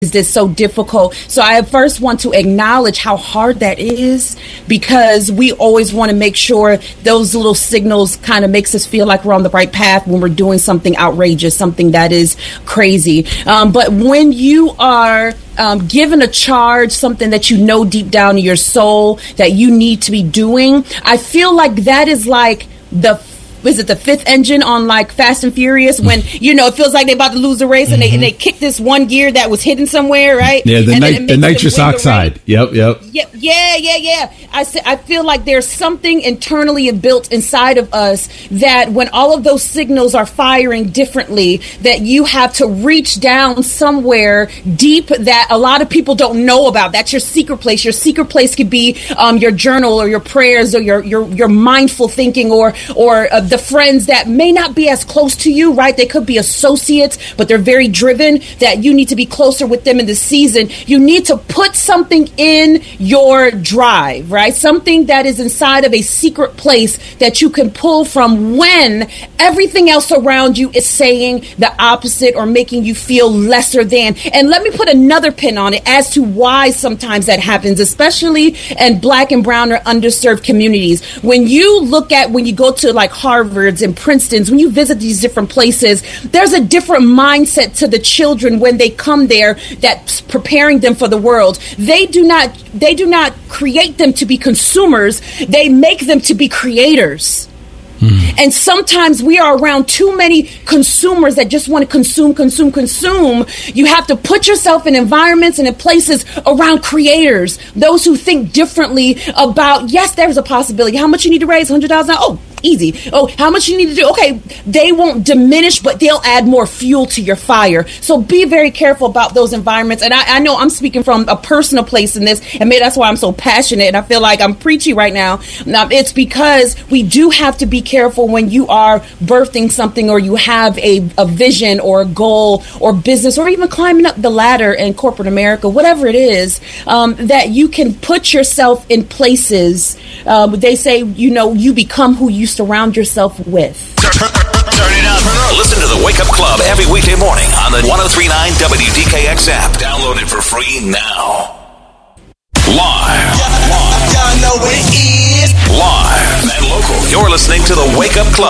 this so difficult. So I first want to acknowledge how hard that is, because we always want to make sure those little signals kind of makes us feel like we're on the right path when we're doing something outrageous, something that is crazy. But when you are given a charge, something that you know deep down in your soul that you need to be doing, I feel like that is like the fifth engine on like Fast and Furious, when it feels like they're about to lose the race, and they kick this one gear that was hidden somewhere, right? Yeah, the nitrous oxide. Yep. Yeah. I feel like there's something internally built inside of us that when all of those signals are firing differently, that you have to reach down somewhere deep that a lot of people don't know about. That's your secret place. Your secret place could be your journal or your prayers or your mindful thinking or the friends that may not be as close to you, right? They could be associates, but they're very driven, that you need to be closer with them in this season. You need to put something in your drive, right? Something that is inside of a secret place that you can pull from when everything else around you is saying the opposite or making you feel lesser than. And let me put another pin on it as to why sometimes that happens, especially in Black and brown or underserved communities. When you go to like Harvards and Princetons, when you visit these different places, there's a different mindset to the children when they come there that's preparing them for the world. They do not create them to be consumers. They make them to be creators. And sometimes we are around too many consumers that just want to consume. You have to put yourself in environments and in places around creators, those who think differently about, yes, there's a possibility. How much you need to raise? $100,000? Oh, easy. Oh, how much you need to do? Okay, they won't diminish, but they'll add more fuel to your fire. So be very careful about those environments. And I know I'm speaking from a personal place in this, and maybe that's why I'm so passionate and I feel like I'm preachy right now. It's because we do have to be careful when you are birthing something or you have a vision or a goal or business or even climbing up the ladder in corporate America, whatever it is, that you can put yourself in places. They say, you become who you surround yourself with. Turn it up. Listen to the Wake Up Club every weekday morning on the 103.9 WDKX app. Download it for free now. Live and local. You're listening to the Wake Up Club.